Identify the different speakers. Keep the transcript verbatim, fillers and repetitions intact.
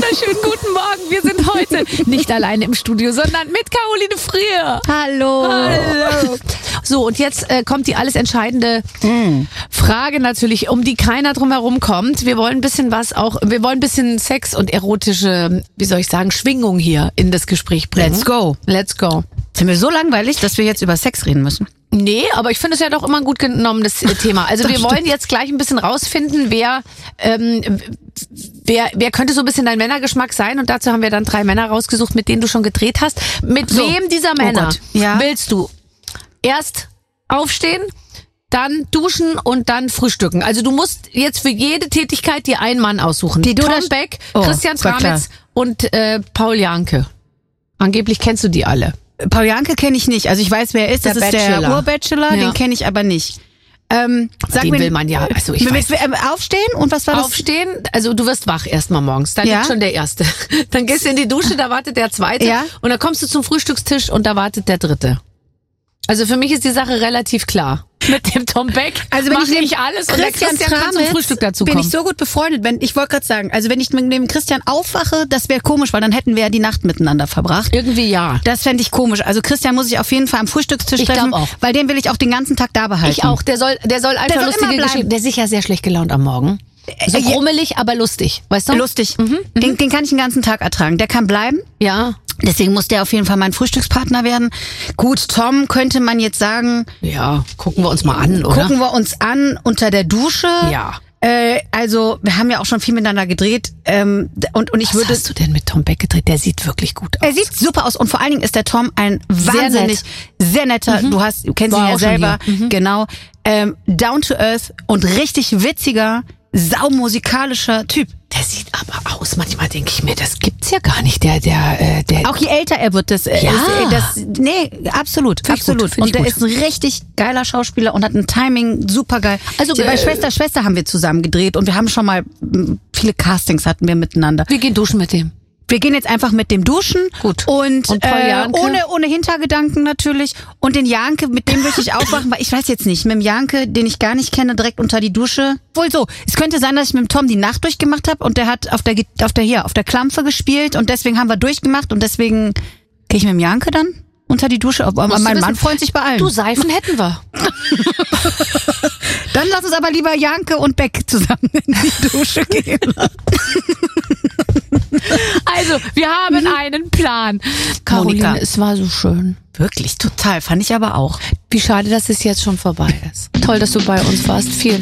Speaker 1: wunderschönen guten Morgen. Wir sind heute nicht alleine im Studio, sondern mit Caroline Frier.
Speaker 2: Hallo.
Speaker 1: Hallo. So, und jetzt äh, kommt die alles entscheidende mm. Frage natürlich, um die keiner drum herum kommt. Wir wollen ein bisschen was auch, wir wollen ein bisschen Sex und erotische, wie soll ich sagen, Schwingung hier in das Gespräch bringen.
Speaker 2: Let's go.
Speaker 1: Let's go.
Speaker 2: Sind wir so langweilig, dass wir jetzt über Sex reden müssen?
Speaker 1: Nee, aber ich finde es ja doch immer ein gut genommenes Thema. Also wir wollen jetzt gleich ein bisschen rausfinden, wer, ähm, wer, wer könnte so ein bisschen dein Männergeschmack sein. Und dazu haben wir dann drei Männer rausgesucht, mit denen du schon gedreht hast. Mit so. wem dieser Männer
Speaker 2: oh ja?
Speaker 1: willst du erst aufstehen, dann duschen und dann frühstücken? Also du musst jetzt für jede Tätigkeit dir einen Mann aussuchen.
Speaker 2: Die du
Speaker 1: Tom Beck, oh, Christian Tramitz und äh, Paul Janke. Angeblich kennst du die alle.
Speaker 2: Paul Janke kenne ich nicht. Also ich weiß, wer er ist. Das
Speaker 1: der
Speaker 2: ist
Speaker 1: Bachelor.
Speaker 2: der Urbachelor. Ja. Den kenne ich aber nicht. Ähm, sag
Speaker 1: den
Speaker 2: mir,
Speaker 1: will man ja. Also ich
Speaker 2: mit,
Speaker 1: weiß.
Speaker 2: Ähm, aufstehen und was war das?
Speaker 1: Aufstehen, also du wirst wach erstmal morgens. Dann
Speaker 2: ja?
Speaker 1: liegt schon der Erste. Dann gehst du in die Dusche, da wartet der Zweite.
Speaker 2: Ja?
Speaker 1: Und dann kommst du zum Frühstückstisch und da wartet der Dritte. Also für mich ist die Sache relativ klar. Mit dem Tom Beck
Speaker 2: also wenn
Speaker 1: mach
Speaker 2: ich
Speaker 1: ich alles und der
Speaker 2: Christian
Speaker 1: Christian kann zum Frühstück dazu
Speaker 2: bin
Speaker 1: kommen.
Speaker 2: ich so gut befreundet. Wenn, ich wollte gerade sagen, also wenn ich mit dem Christian aufwache, das wäre komisch, weil dann hätten wir ja die Nacht miteinander verbracht.
Speaker 1: Irgendwie ja.
Speaker 2: Das fände ich komisch. Also Christian muss ich auf jeden Fall am Frühstückstisch
Speaker 1: ich
Speaker 2: treffen,
Speaker 1: auch.
Speaker 2: weil den will ich auch den ganzen Tag da behalten.
Speaker 1: Ich auch. Der soll, der soll einfach
Speaker 2: der soll
Speaker 1: lustige Geschichten. Der ist sicher sehr schlecht gelaunt am Morgen. So
Speaker 2: äh,
Speaker 1: grummelig, aber lustig. Weißt du?
Speaker 2: Lustig.
Speaker 1: Mhm.
Speaker 2: Den, den kann ich den ganzen Tag ertragen. Der kann bleiben.
Speaker 1: Ja.
Speaker 2: Deswegen muss der auf jeden Fall mein Frühstückspartner werden. Gut, Tom könnte man jetzt sagen.
Speaker 1: Ja, gucken wir uns mal an, oder?
Speaker 2: Gucken wir uns an unter der Dusche.
Speaker 1: Ja.
Speaker 2: Äh, also, wir haben ja auch schon viel miteinander gedreht. Ähm, und, und ich
Speaker 1: Was
Speaker 2: würde.
Speaker 1: Was hast du denn mit Tom Beck gedreht? Der sieht wirklich gut aus.
Speaker 2: Er sieht super aus. Und vor allen Dingen ist der Tom ein
Speaker 1: sehr
Speaker 2: wahnsinnig,
Speaker 1: nett.
Speaker 2: sehr netter. Mhm. Du hast, du kennst
Speaker 1: War
Speaker 2: ihn ja selber.
Speaker 1: Mhm.
Speaker 2: Genau. Ähm, down to earth und richtig witziger, saumusikalischer Typ.
Speaker 1: Der sieht aber aus, manchmal denke ich mir, das gibt's ja gar nicht. Der, der, äh, der.
Speaker 2: Auch je älter er wird, das, äh,
Speaker 1: ja.
Speaker 2: ist, das, nee, absolut,
Speaker 1: Find
Speaker 2: absolut.
Speaker 1: Gut,
Speaker 2: und der
Speaker 1: gut.
Speaker 2: ist ein richtig geiler Schauspieler und hat ein Timing super geil.
Speaker 1: Also
Speaker 2: bei
Speaker 1: äh,
Speaker 2: Schwester, Schwester haben wir zusammen gedreht und wir haben schon mal viele Castings hatten wir miteinander.
Speaker 1: Wir gehen duschen mit dem.
Speaker 2: Wir gehen jetzt einfach mit dem duschen.
Speaker 1: Gut.
Speaker 2: Und,
Speaker 1: und Paul
Speaker 2: äh,
Speaker 1: Janke?
Speaker 2: ohne ohne Hintergedanken natürlich. Und den Janke, mit dem möchte ich aufwachen, weil ich weiß jetzt nicht, mit dem Janke, den ich gar nicht kenne, direkt unter die Dusche. Wohl so. Es könnte sein, dass ich mit dem Tom die Nacht durchgemacht habe und der hat auf der auf der hier auf der Klampfe gespielt und deswegen haben wir durchgemacht und deswegen gehe ich mit dem Janke dann unter die Dusche. Aber mein Mann freut sich bei allen.
Speaker 1: Du, Seifen hätten wir.
Speaker 2: Dann lass uns aber lieber Janke und Beck zusammen in die Dusche gehen.
Speaker 1: Also, wir haben einen Plan. Caroline,
Speaker 2: Monika.
Speaker 1: es war so schön.
Speaker 2: Wirklich, total. Fand ich aber auch.
Speaker 1: Wie schade, dass es jetzt schon vorbei ist. Toll, dass du bei uns warst. Vielen